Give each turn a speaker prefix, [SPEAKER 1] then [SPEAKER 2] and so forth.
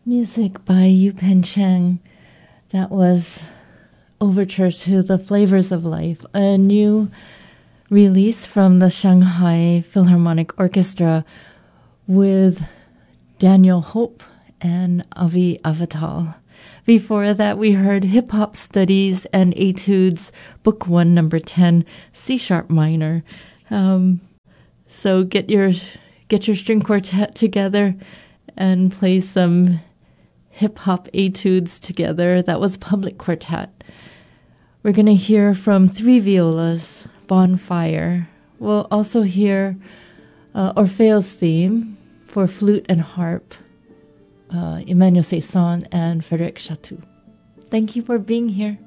[SPEAKER 1] Music by Yu Pen Cheng. That was Overture to the Flavors of Life, a new release from the Shanghai Philharmonic Orchestra with Daniel Hope and Avi Avital. Before that, we heard Hip Hop Studies and Etudes, Book 1, Number 10, C-sharp minor. So get your string quartet together and play some hip-hop etudes together. That was Public Quartet. We're going to hear from Three Violas, Bonfire. We'll also hear Orfeo's theme for flute and harp, Emmanuel Saison and Frédéric Chatou. Thank you for being here.